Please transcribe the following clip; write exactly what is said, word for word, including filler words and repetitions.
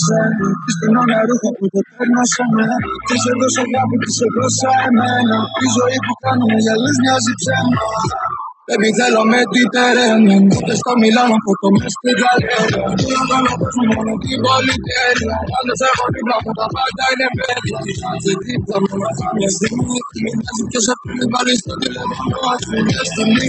Στην ώρα ρούχα που το παίρνω σε μένα. Της έδωσα αγάπη, της έδωσα εμένα. Η ζωή που κάνουμε για άλλους μοιάζει ψέμα. Baby θέλω με την τερένα. Ούτε στο Μιλάνο από το μες στην Γαλλία. Θέλω να παίζουν μόνο την πολυτέλεια. Πάντως έχω δίπλα μου τα πάντα είναι παιδιά. Σε δίπλα μου να φάμε στιγμή. Μοιάζει ποιος θα πει πάλι στο τηλέφωνο. Αυτή μια στιγμή